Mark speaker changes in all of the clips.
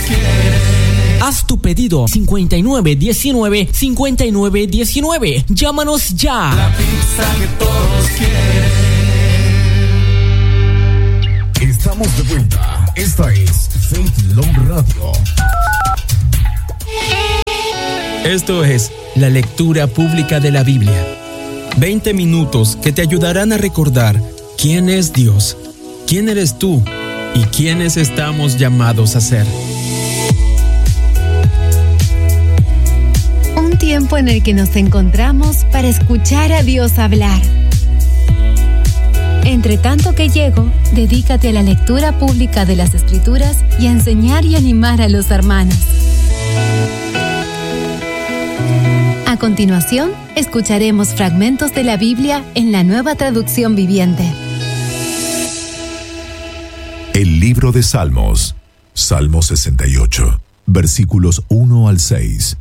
Speaker 1: Haz tu pedido 5919-5919. Llámanos ya.
Speaker 2: La pizza que todos quieren.
Speaker 3: Estamos de vuelta. Esta es Faith Love Radio.
Speaker 4: Esto es la lectura pública de la Biblia. 20 minutos que te ayudarán a recordar quién es Dios, quién eres tú y quiénes estamos llamados a ser.
Speaker 5: Un tiempo en el que nos encontramos para escuchar a Dios hablar. Entre tanto que llego, dedícate a la lectura pública de las Escrituras y a enseñar y animar a los hermanos. A continuación, escucharemos fragmentos de la Biblia en la Nueva Traducción Viviente.
Speaker 3: El libro de Salmos, Salmo 68, versículos 1 al 6.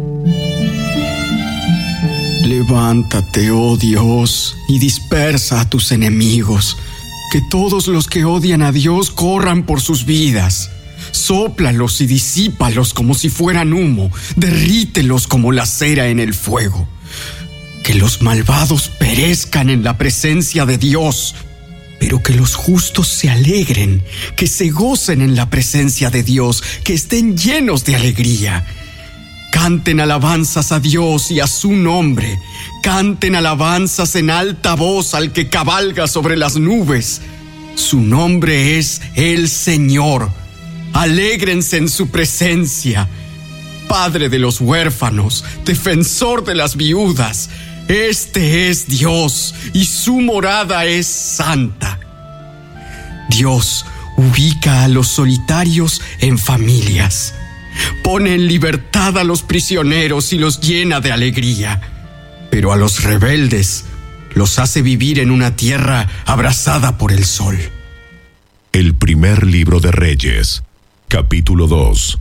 Speaker 6: Levántate, oh Dios, y dispersa a tus enemigos, que todos los que odian a Dios corran por sus vidas. Sóplalos y disípalos como si fueran humo, derrítelos como la cera en el fuego. Que los malvados perezcan en la presencia de Dios, pero que los justos se alegren, que se gocen en la presencia de Dios, que estén llenos de alegría. Canten alabanzas a Dios y a su nombre. Canten alabanzas en alta voz al que cabalga sobre las nubes. Su nombre es el Señor. Alégrense en su presencia. Padre de los huérfanos, defensor de las viudas. Este es Dios y su morada es santa. Dios ubica a los solitarios en familias. Pone en libertad a los prisioneros y los llena de alegría. Pero a los rebeldes los hace vivir en una tierra abrasada por el sol.
Speaker 3: El primer libro de Reyes, capítulo 2.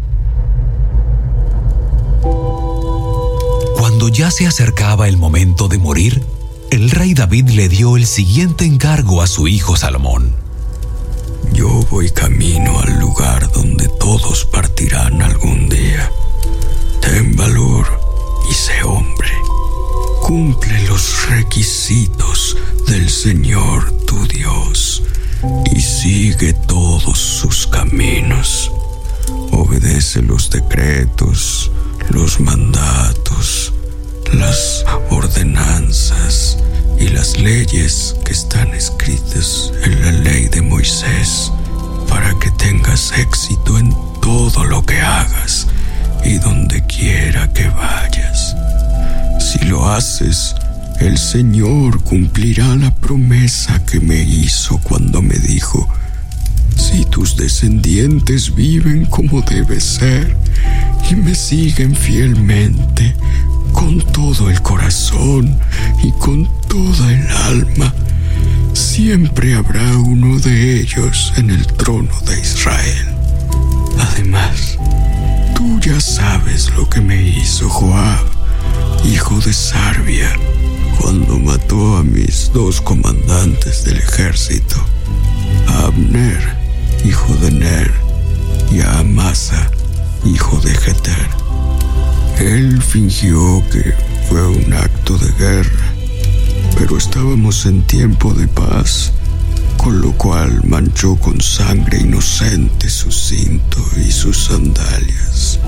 Speaker 7: Cuando ya se acercaba el momento de morir, el rey David le dio el siguiente encargo a su hijo Salomón.
Speaker 6: Yo voy camino al lugar donde todos partirán algún día. Ten valor y sé hombre. Cumple los requisitos del Señor tu Dios y sigue todos sus caminos. Obedece los decretos, los mandatos, las ordenanzas y las leyes que están escritas en la ley de Moisés, para que tengas éxito en todo lo que hagas y donde quiera que vayas. Si lo haces, el Señor cumplirá la promesa que me hizo cuando me dijo: si tus descendientes viven como debe ser y me siguen fielmente, con todo el corazón y con toda el alma, siempre habrá uno de ellos en el trono de Israel. Además, tú ya sabes lo que me hizo Joab, hijo de Sarvia, cuando mató a mis 2 comandantes del ejército, a Abner, hijo de Ner, y a Amasa, hijo de Jeter. Él fingió que fue un acto de guerra, pero estábamos en tiempo de paz, con lo cual manchó con sangre inocente su cinto y sus sandalias.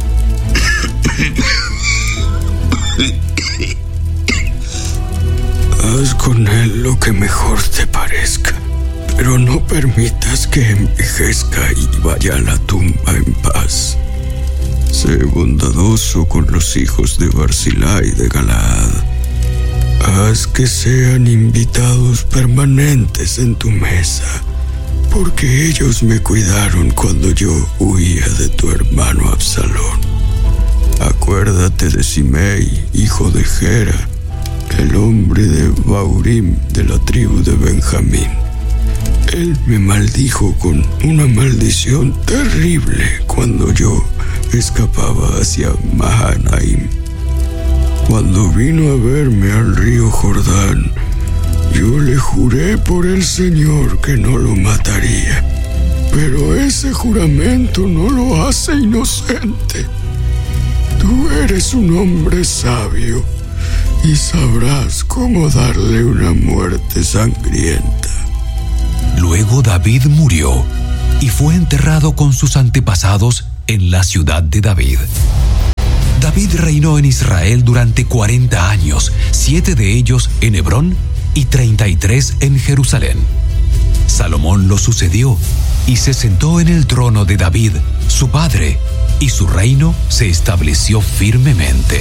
Speaker 6: Haz con él lo que mejor te parezca, pero no permitas que envejezca y vaya a la tumba en paz. Sé bondadoso con los hijos de Barzilai de Galaad. Haz que sean invitados permanentes en tu mesa, porque ellos me cuidaron cuando yo huía de tu hermano Absalón. Acuérdate de Simei, hijo de Gera, el hombre de Baurim de la tribu de Benjamín. Él me maldijo con una maldición terrible cuando yo escapaba hacia Mahanaim. Cuando vino a verme al río Jordán, yo le juré por el Señor que no lo mataría, pero ese juramento no lo hace inocente. Tú eres un hombre sabio y sabrás cómo darle una muerte sangrienta.
Speaker 7: Luego David murió y fue enterrado con sus antepasados en la ciudad de David. David reinó en Israel durante 40 años, 7 de ellos en Hebrón y 33 en Jerusalén. Salomón lo sucedió y se sentó en el trono de David, su padre, y su reino se estableció firmemente.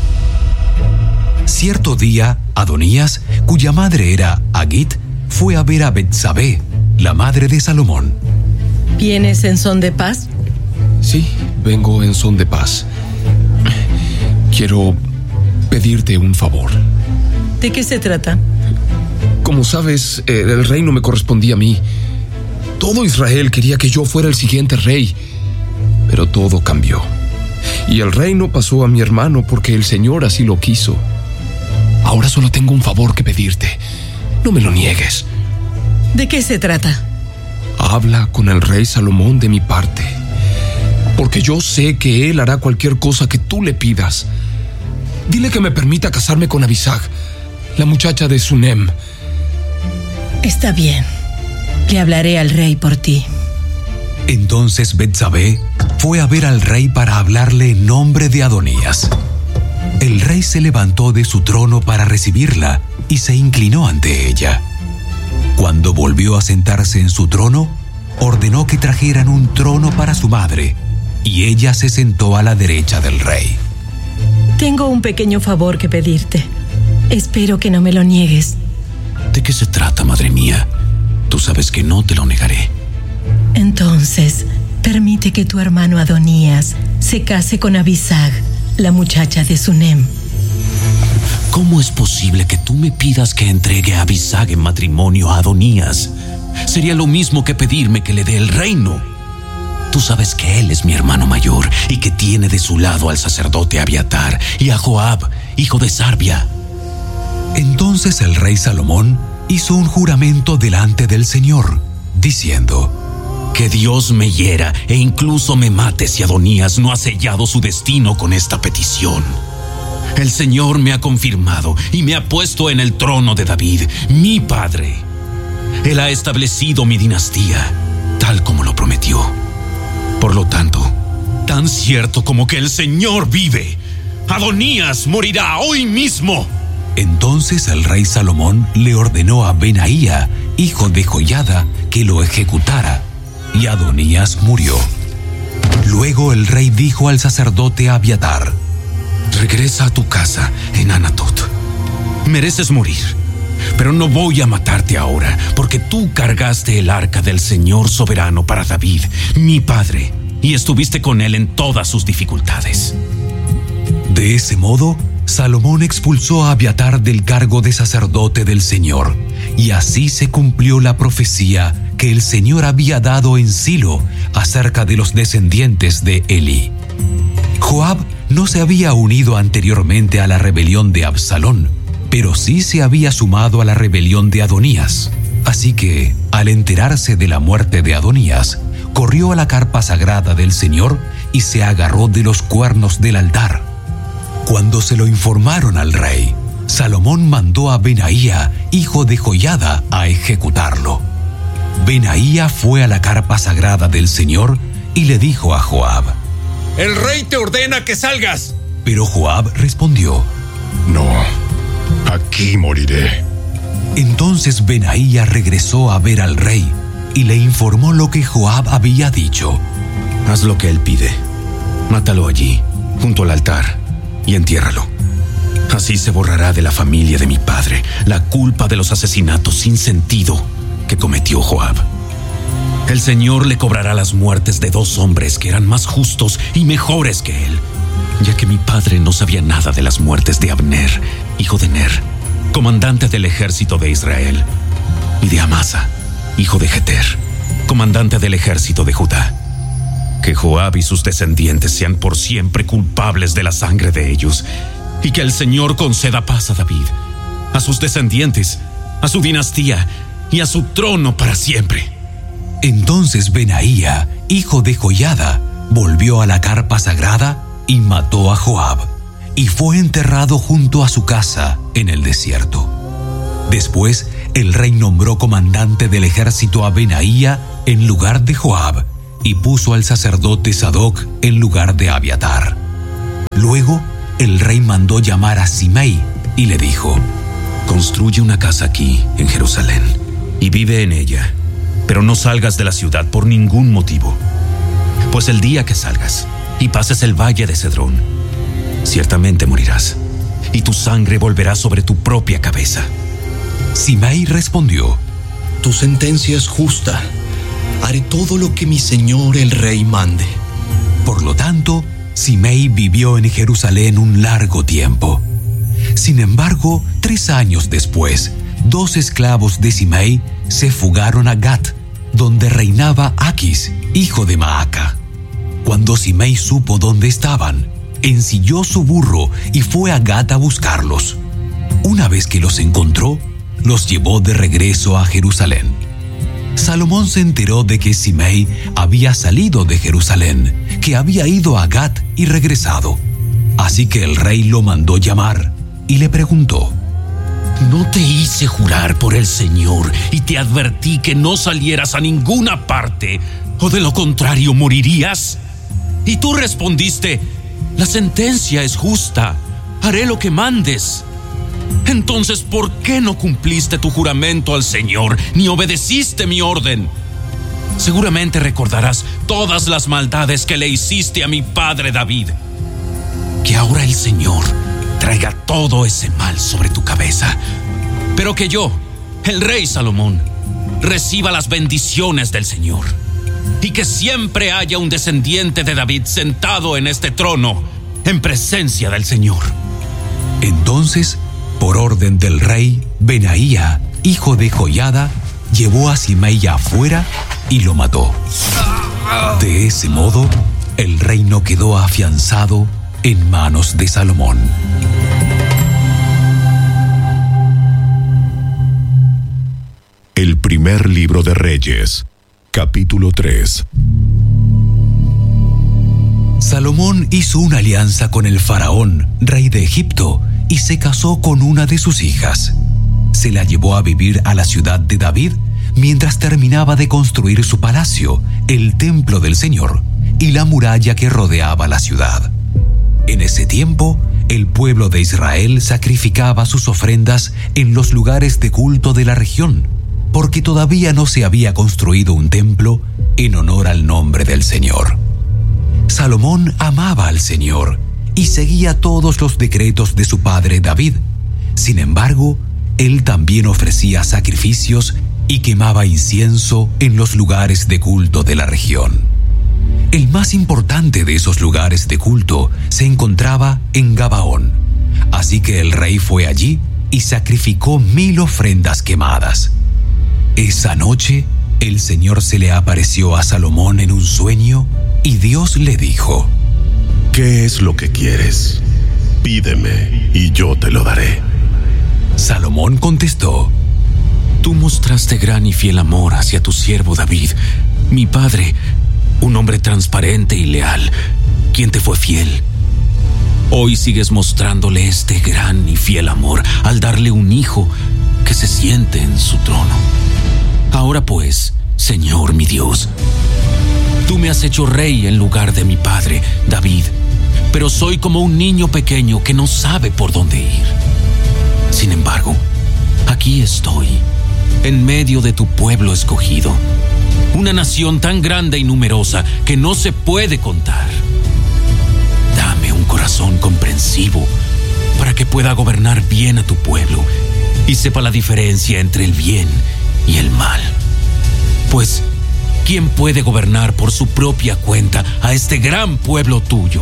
Speaker 7: Cierto día, Adonías, cuya madre era Agit, fue a ver a Betsabé, la madre de Salomón.
Speaker 8: ¿Vienes en son de paz?
Speaker 9: Sí, vengo en son de paz. Quiero pedirte un favor.
Speaker 8: ¿De qué se trata?
Speaker 9: Como sabes, el reino me correspondía a mí. Todo Israel quería que yo fuera el siguiente rey, pero todo cambió. Y el reino pasó a mi hermano porque el Señor así lo quiso. Ahora solo tengo un favor que pedirte. No me lo niegues.
Speaker 8: ¿De qué se trata?
Speaker 9: Habla con el rey Salomón de mi parte, porque yo sé que él hará cualquier cosa que tú le pidas. Dile que me permita casarme con Abisag, la muchacha de Sunem.
Speaker 8: Está bien. Le hablaré al rey por ti.
Speaker 7: Entonces Betsabé fue a ver al rey para hablarle en nombre de Adonías. El rey se levantó de su trono para recibirla y se inclinó ante ella. Cuando volvió a sentarse en su trono, ordenó que trajeran un trono para su madre, y ella se sentó a la derecha del rey.
Speaker 8: Tengo un pequeño favor que pedirte. Espero que no me lo niegues.
Speaker 10: ¿De qué se trata, madre mía? Tú sabes que no te lo negaré.
Speaker 8: Entonces, permite que tu hermano Adonías se case con Abisag, la muchacha de Sunem.
Speaker 10: ¿Cómo es posible que tú me pidas que entregue a Abisag en matrimonio a Adonías? Sería lo mismo que pedirme que le dé el reino. Tú sabes que él es mi hermano mayor y que tiene de su lado al sacerdote Abiatar y a Joab, hijo de Sarbia.
Speaker 7: Entonces el rey Salomón hizo un juramento delante del Señor, diciendo:
Speaker 10: Que Dios me hiera e incluso me mate si Adonías no ha sellado su destino con esta petición. El Señor me ha confirmado y me ha puesto en el trono de David, mi padre. Él ha establecido mi dinastía, tal como lo prometió. Por lo tanto, tan cierto como que el Señor vive, Adonías morirá hoy mismo.
Speaker 7: Entonces el rey Salomón le ordenó a Benaía, hijo de Joiada, que lo ejecutara, y Adonías murió. Luego el rey dijo al sacerdote Abiatar:
Speaker 10: Regresa a tu casa en Anatot. Mereces morir, pero no voy a matarte ahora, porque tú cargaste el arca del Señor soberano para David, mi padre, y estuviste con él en todas sus dificultades.
Speaker 7: De ese modo, Salomón expulsó a Abiatar del cargo de sacerdote del Señor, y así se cumplió la profecía que el Señor había dado en Silo acerca de los descendientes de Eli. Joab no se había unido anteriormente a la rebelión de Absalón, pero sí se había sumado a la rebelión de Adonías. Así que, al enterarse de la muerte de Adonías, corrió a la carpa sagrada del Señor y se agarró de los cuernos del altar. Cuando se lo informaron al rey, Salomón mandó a Benaía, hijo de Joiada, a ejecutarlo. Benaía fue a la carpa sagrada del Señor y le dijo a Joab:
Speaker 11: El rey te ordena que salgas.
Speaker 7: Pero Joab respondió:
Speaker 3: No, aquí moriré.
Speaker 7: Entonces Benaía regresó a ver al rey y le informó lo que Joab había dicho.
Speaker 10: Haz lo que él pide. Mátalo allí, junto al altar, y entiérralo. Así se borrará de la familia de mi padre la culpa de los asesinatos sin sentido que cometió Joab. El Señor le cobrará las muertes de 2 hombres que eran más justos y mejores que él, ya que mi padre no sabía nada de las muertes de Abner, hijo de Ner, comandante del ejército de Israel, y de Amasa, hijo de Jeter, comandante del ejército de Judá. Que Joab y sus descendientes sean por siempre culpables de la sangre de ellos, y que el Señor conceda paz a David, a sus descendientes, a su dinastía y a su trono para siempre.
Speaker 7: Entonces Benaía, hijo de Joiada, volvió a la carpa sagrada y mató a Joab, y fue enterrado junto a su casa en el desierto. Después, el rey nombró comandante del ejército a Benaía en lugar de Joab, y puso al sacerdote Sadoc en lugar de Abiatar. Luego, el rey mandó llamar a Simei y le dijo:
Speaker 10: Construye una casa aquí, en Jerusalén, y vive en ella, pero no salgas de la ciudad por ningún motivo. Pues el día que salgas y pases el valle de Cedrón, ciertamente morirás, y tu sangre volverá sobre tu propia cabeza.
Speaker 7: Simei respondió:
Speaker 6: Tu sentencia es justa. Haré todo lo que mi señor el rey mande.
Speaker 7: Por lo tanto, Simei vivió en Jerusalén un largo tiempo. Sin embargo, 3 años después, 2 esclavos de Simei se fugaron a Gat, donde reinaba Aquis, hijo de Maaca. Cuando Simei supo dónde estaban, ensilló su burro y fue a Gat a buscarlos. Una vez que los encontró, los llevó de regreso a Jerusalén. Salomón se enteró de que Simei había salido de Jerusalén, que había ido a Gat y regresado. Así que el rey lo mandó llamar y le preguntó:
Speaker 10: ¿No te hice jurar por el Señor y te advertí que no salieras a ninguna parte, o de lo contrario morirías? Y tú respondiste: la sentencia es justa, haré lo que mandes. Entonces, ¿por qué no cumpliste tu juramento al Señor, ni obedeciste mi orden? Seguramente recordarás todas las maldades que le hiciste a mi padre David. Que ahora el Señor traiga todo ese mal sobre tu cabeza, pero que yo, el rey Salomón, reciba las bendiciones del Señor, y que siempre haya un descendiente de David sentado en este trono, en presencia del Señor.
Speaker 7: Entonces, por orden del rey, Benaía, hijo de Joiada, llevó a Simei afuera y lo mató. De ese modo, el reino quedó afianzado en manos de Salomón.
Speaker 3: El primer libro de Reyes, capítulo 3.
Speaker 7: Salomón hizo una alianza con el faraón, rey de Egipto, y se casó con una de sus hijas. Se la llevó a vivir a la ciudad de David mientras terminaba de construir su palacio, el templo del Señor y la muralla que rodeaba la ciudad. En ese tiempo, el pueblo de Israel sacrificaba sus ofrendas en los lugares de culto de la región, porque todavía no se había construido un templo en honor al nombre del Señor. Salomón amaba al Señor y seguía todos los decretos de su padre David. Sin embargo, él también ofrecía sacrificios y quemaba incienso en los lugares de culto de la región. El más importante de esos lugares de culto se encontraba en Gabaón. Así que el rey fue allí y sacrificó 1000 ofrendas quemadas. Esa noche, el Señor se le apareció a Salomón en un sueño y Dios le dijo:
Speaker 12: ¿Qué es lo que quieres? Pídeme y yo te lo daré.
Speaker 7: Salomón contestó:
Speaker 10: Tú mostraste gran y fiel amor hacia tu siervo David, mi padre, un hombre transparente y leal, quien te fue fiel. Hoy sigues mostrándole este gran y fiel amor al darle un hijo que se siente en su trono. Ahora pues, Señor mi Dios, tú me has hecho rey en lugar de mi padre David, pero soy como un niño pequeño que no sabe por dónde ir. Sin embargo, aquí estoy, en medio de tu pueblo escogido, una nación tan grande y numerosa que no se puede contar. Dame un corazón comprensivo para que pueda gobernar bien a tu pueblo y sepa la diferencia entre el bien y el mal. Pues, ¿quién puede gobernar por su propia cuenta a este gran pueblo tuyo?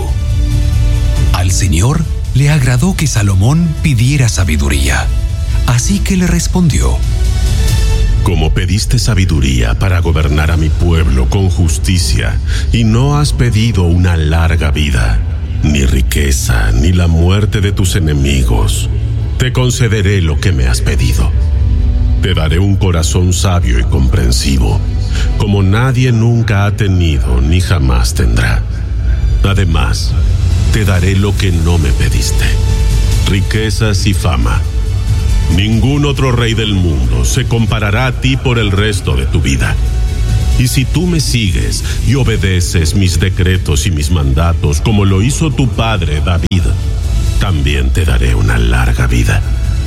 Speaker 7: Al Señor le agradó que Salomón pidiera sabiduría, así que le respondió:
Speaker 12: Como pediste sabiduría para gobernar a mi pueblo con justicia, y no has pedido una larga vida, ni riqueza, ni la muerte de tus enemigos, te concederé lo que me has pedido. Te daré un corazón sabio y comprensivo, como nadie nunca ha tenido ni jamás tendrá. Además, te daré lo que no me pediste: riquezas y fama. Ningún otro rey del mundo se comparará a ti por el resto de tu vida. Y si tú me sigues y obedeces mis decretos y mis mandatos, como lo hizo tu padre David, también te daré una larga vida.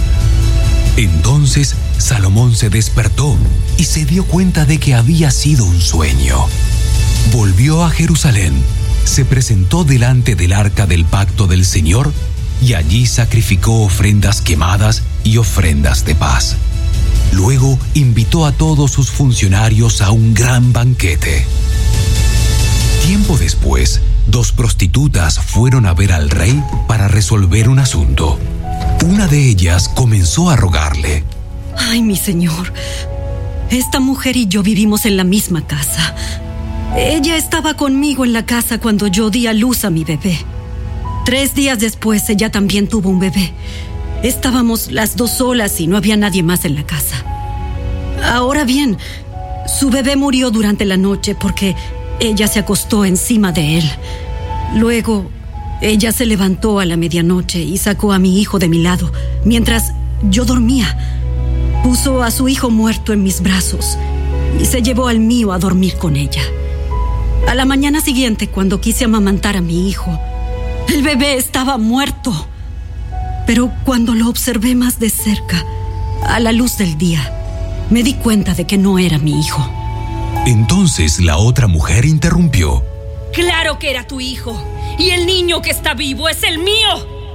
Speaker 7: Entonces Salomón se despertó y se dio cuenta de que había sido un sueño. Volvió a Jerusalén, se presentó delante del arca del pacto del Señor y allí sacrificó ofrendas quemadas y ofrendas de paz. Luego invitó a todos sus funcionarios a un gran banquete. Tiempo después, 2 prostitutas fueron a ver al rey para resolver un asunto. Una de ellas comenzó a rogarle:
Speaker 13: Ay, mi señor, esta mujer y yo vivimos en la misma casa. Ella estaba conmigo en la casa cuando yo di a luz a mi bebé. 3 días después, ella también tuvo un bebé. Estábamos las 2 solas y no había nadie más en la casa. Ahora bien, su bebé murió durante la noche porque ella se acostó encima de él. Luego, ella se levantó a la medianoche y sacó a mi hijo de mi lado mientras yo dormía. Puso a su hijo muerto en mis brazos y se llevó al mío a dormir con ella. A la mañana siguiente, cuando quise amamantar a mi hijo, el bebé estaba muerto. Pero cuando lo observé más de cerca, a la luz del día, me di cuenta de que no era mi hijo.
Speaker 7: Entonces la otra mujer interrumpió:
Speaker 14: ¡Claro que era tu hijo! ¡Y el niño que está vivo es el mío!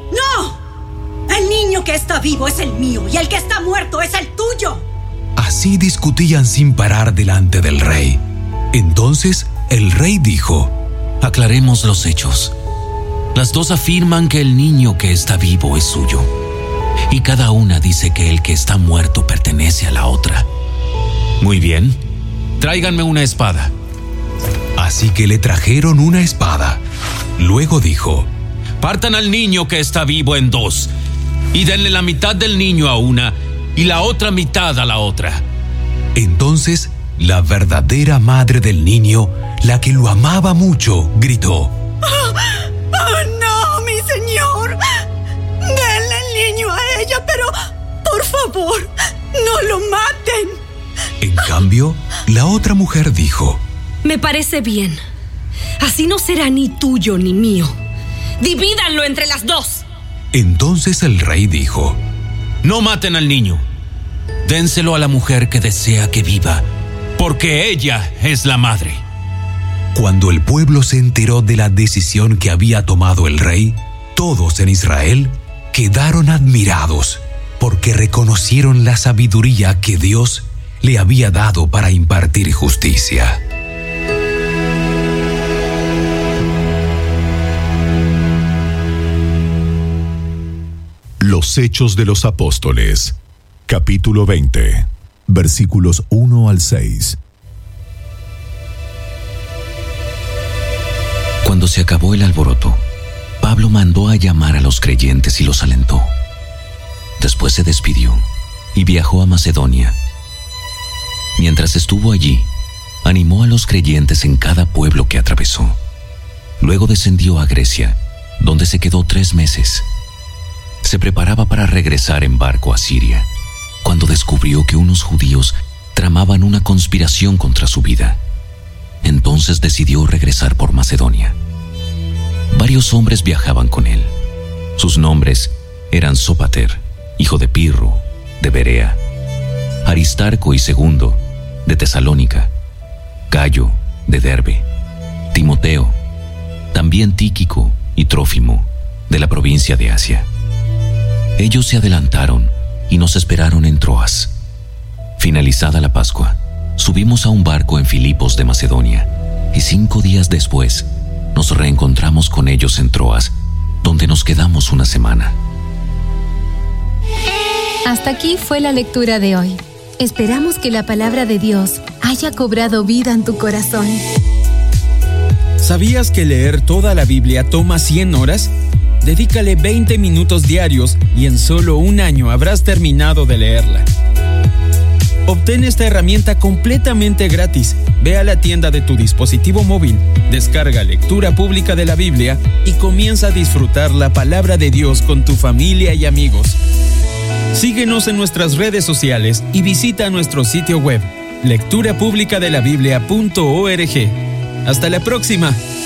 Speaker 13: ¡No! El niño que está vivo es el mío y el que está muerto es el tuyo.
Speaker 7: Así discutían sin parar delante del rey. Entonces el rey dijo:
Speaker 10: Aclaremos los hechos. Las 2 afirman que el niño que está vivo es suyo, y cada una dice que el que está muerto pertenece a la otra. Muy bien, tráiganme una espada.
Speaker 7: Así que le trajeron una espada. Luego dijo:
Speaker 10: Partan al niño que está vivo en 2, y denle la mitad del niño a una y la otra mitad a la otra.
Speaker 7: Entonces la verdadera madre del niño, la que lo amaba mucho, gritó:
Speaker 13: ¡No, mi señor! Denle el niño a ella, pero por favor, no lo maten.
Speaker 7: En cambio, la otra mujer dijo:
Speaker 14: Me parece bien. Así no será ni tuyo ni mío. Divídanlo entre las 2.
Speaker 7: Entonces el rey dijo:
Speaker 10: No maten al niño. Dénselo a la mujer que desea que viva, porque ella es la madre.
Speaker 7: Cuando el pueblo se enteró de la decisión que había tomado el rey, todos en Israel quedaron admirados, porque reconocieron la sabiduría que Dios le había dado para impartir justicia.
Speaker 3: Los Hechos de los Apóstoles, capítulo 20, versículos 1 al 6.
Speaker 10: Cuando se acabó el alboroto, Pablo mandó a llamar a los creyentes y los alentó. Después se despidió y viajó a Macedonia. Mientras estuvo allí, animó a los creyentes en cada pueblo que atravesó. Luego descendió a Grecia, donde se quedó 3 meses. Se preparaba para regresar en barco a Siria, cuando descubrió que unos judíos tramaban una conspiración contra su vida. Entonces decidió regresar por Macedonia. Varios hombres viajaban con él. Sus nombres eran Sópater, hijo de Pirro, de Berea; Aristarco y Segundo, de Tesalónica; Gayo, de Derbe; Timoteo; también Tíquico y Trófimo, de la provincia de Asia. Ellos se adelantaron y nos esperaron en Troas. Finalizada la Pascua, subimos a un barco en Filipos de Macedonia, y 5 días después nos reencontramos con ellos en Troas, donde nos quedamos una semana.
Speaker 5: Hasta aquí fue la lectura de hoy. Esperamos que la palabra de Dios haya cobrado vida en tu corazón.
Speaker 4: ¿Sabías que leer toda la Biblia toma 100 horas? Dedícale 20 minutos diarios y en solo un año habrás terminado de leerla. Obtén esta herramienta completamente gratis. Ve a la tienda de tu dispositivo móvil, descarga Lectura Pública de la Biblia y comienza a disfrutar la palabra de Dios con tu familia y amigos. Síguenos en nuestras redes sociales y visita nuestro sitio web lecturapublicadelabiblia.org. Hasta la próxima.